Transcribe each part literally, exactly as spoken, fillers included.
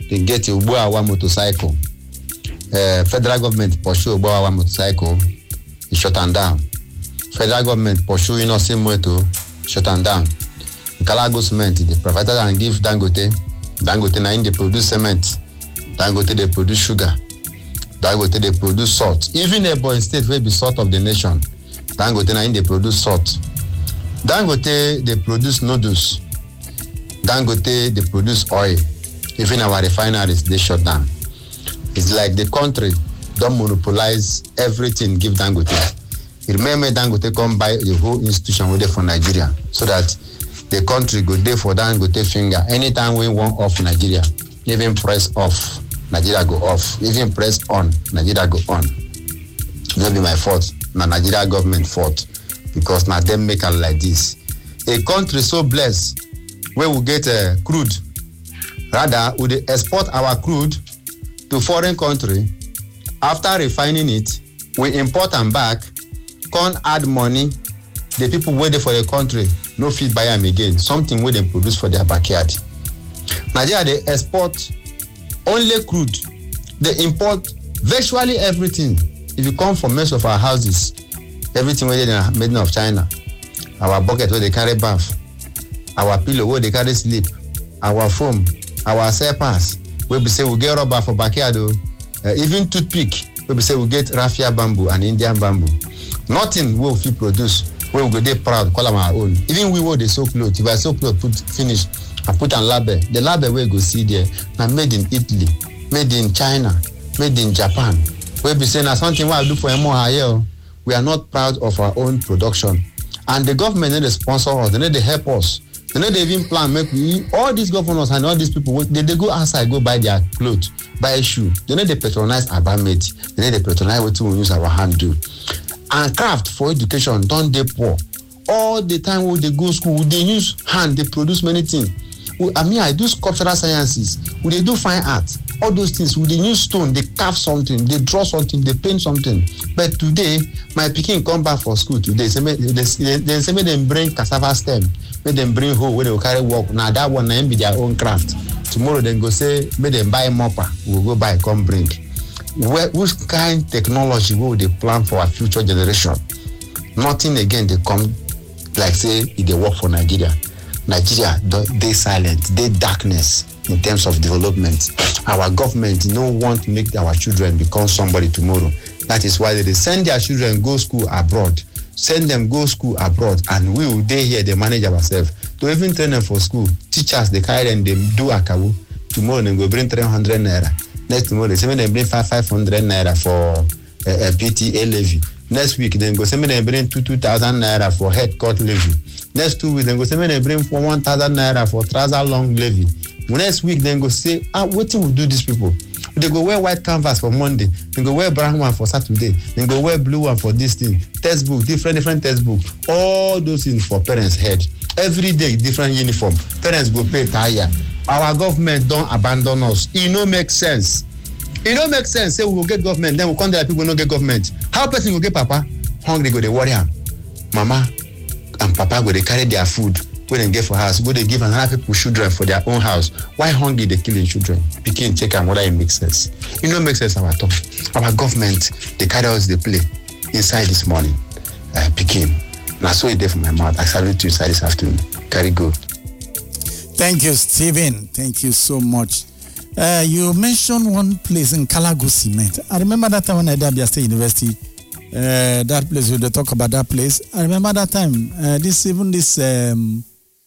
they get Ubuawa motorcycle. Uh, federal government pursue Ubuawa motorcycle, is shut and down. Federal government pursue Innocent Moto, shut and down. Calago Cement, they provided and give Dangote. Dangote na in they produce cement. Dangote they produce sugar. Dangote they produce salt. Even a boy state will be salt of the nation. Dangote na in they produce salt. Dangote they produce noodles. Dangote they produce oil. Even our refineries they shut down. It's like the country don't monopolize everything. Give Dangote. Remember Dangote come buy the whole institution with it for Nigeria, so that the country go there for Dangote finger. Anytime we want off Nigeria, even press off, Nigeria go off. Even press on, Nigeria go on. Don't be my fault. Na Nigeria government fault, because now them make it like this. A country so blessed where we get uh, crude, rather we export our crude to foreign country. After refining it, we import them back. Can't add money. The people waiting for the country no fit buy them again. Something where they produce for their backyard. Nigeria they export only crude. They import virtually everything. If you come from most of our houses, everything where they made of China. Our bucket where they carry bath, our pillow where they carry sleep, our foam, our slippers where we say we get rubber for backyard. Uh, even toothpick where we say we get raffia bamboo and Indian bamboo. Nothing will we produce. We will go there proud, call them our own. Even we will they sew clothes. If I sew clothes, put finish, I put on label. The label we go see there. Now made in Italy, made in China, made in Japan. We be saying that something I do for more higher. We are not proud of our own production. And the government need to sponsor us. They need to help us. They need to even plan. Make we, all these governors and all these people, they, they go outside, go buy their clothes, buy a shoe. They need to patronize our mate. They need to patronize what we use our hand do. And craft for education, don't they poor. All the time when they go school, they use hand, they produce many things. I mean, I do sculptural sciences. They do fine art. All those things. They use stone, they carve something, they draw something, they paint something. But today, my pikin come back for school today. They, they, they, they say, make them bring cassava stem, make them bring hoe where they will carry work. Now that one will be their own craft. Tomorrow, they go say, make them buy mopper. We'll go buy, come bring. Where, which kind of technology will they plan for our future generation? Nothing again, they come like say, if they work for Nigeria. Nigeria, they silent, they darkness in terms of development. Our government no want to make our children become somebody tomorrow. That is why they send their children go school abroad. Send them go school abroad, and we will they here, they manage ourselves. To even train them for school, teachers, they carry them, they do akawu. Tomorrow they go bring three hundred naira. Next tomorrow, they say they bring five five hundred naira for a, a P T A levy. Next week, then go say they bring two two thousand naira for head cut levy. Next two weeks, then go say they bring for one thousand naira for trouser long levy. Next week, then go say, ah, what will do these people? They go wear white canvas for Monday. They go wear brown one for Saturday. They go wear blue one for this thing. Textbook, different different textbook. All those things for parents' head. Every day, different uniform. Parents go pay tire. Our government don't abandon us. It no make sense. It don't make sense. Say we will get government, then we come there people no get government. How person will get papa? Hungry go they worry him. Mama and papa go they carry their food when they get for house. Go they give another people children for their own house. Why hungry they killing children? Picking check and whether it makes sense. It don't make sense our talk. Our government they carry us they play inside this morning. Uh, picking. Now so it there for my mouth. I salute you inside this afternoon. Carry go. Thank you, Stephen. Thank you so much. Uh, you mentioned one place in Calago Cement. I remember that time when I did Abia State University. Uh, that place, we talk about that place. I remember that time. Uh, this even this um,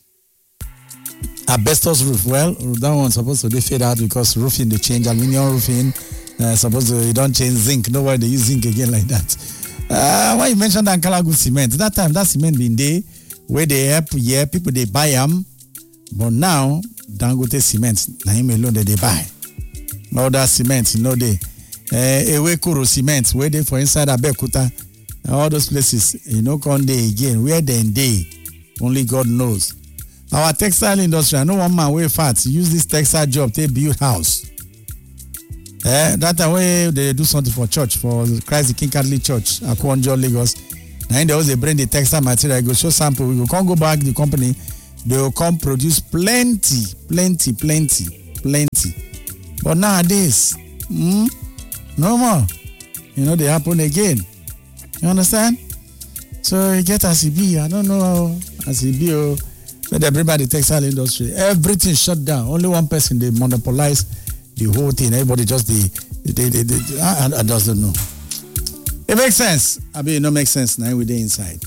asbestos roof. Well, that one's supposed to be fade out because roofing they change aluminium roofing. Uh, supposed to you don't change zinc. Nobody they use zinc again like that. Uh, why you mentioned that Calago Cement? That time that cement been there where they help yeah people they buy them, but now. Dangote cement, na him alone that they buy. No that cement, you know they uh, Ewekoro cement, where they for inside Abeokuta, all those places, you know, come day again, where they they only God knows. Our textile industry, I know one man way fat use this textile job, they build house. Eh, that way they do something for church, for Christ the King Catholic Church, Akwonjo, Lagos. Now they always bring the textile material, go show sample, we go come go back the company. They will come produce plenty, plenty, plenty, plenty. But nowadays, mm, no more. You know, they happen again. You understand? So you get as it be. I don't know how as it be. Oh, but everybody textile industry, everything shut down. Only one person they monopolize the whole thing. Everybody just the they they, they, they I, I just don't know. It makes sense. I mean, it don't make sense now. We're there inside.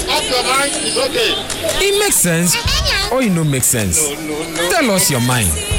It makes sense or it don't make sense. Tell us your mind.